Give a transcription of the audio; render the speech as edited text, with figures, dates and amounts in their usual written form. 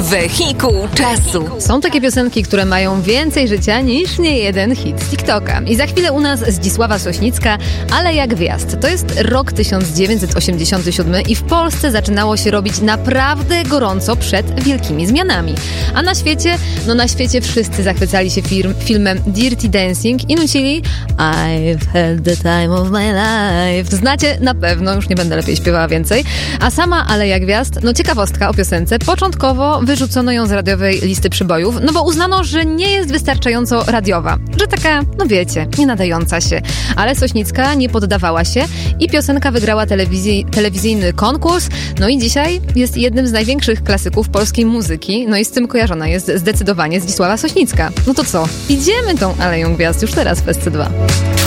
Wehikuł czasu. Są takie piosenki, które mają więcej życia niż niejeden hit z TikToka. I za chwilę u nas Zdzisława Sośnicka, ale jak gwiazd. To jest rok 1987 i w Polsce zaczynało się robić naprawdę gorąco przed wielkimi zmianami. A na świecie wszyscy zachwycali się filmem Dirty Dancing i nucili I've had the time of my life. Znacie na pewno, już nie będę lepiej śpiewała więcej. A sama Ale jak gwiazd, ciekawostka o piosence. Początkowo wyrzucono ją z radiowej listy przybojów, bo uznano, że nie jest wystarczająco radiowa. Że taka, wiecie, nie nadająca się. Ale Sośnicka nie poddawała się i piosenka wygrała telewizyjny konkurs. I dzisiaj jest jednym z największych klasyków polskiej muzyki. I z tym kojarzona jest zdecydowanie Zdzisława Sośnicka. To co? Idziemy tą Aleją Gwiazd już teraz w SC2.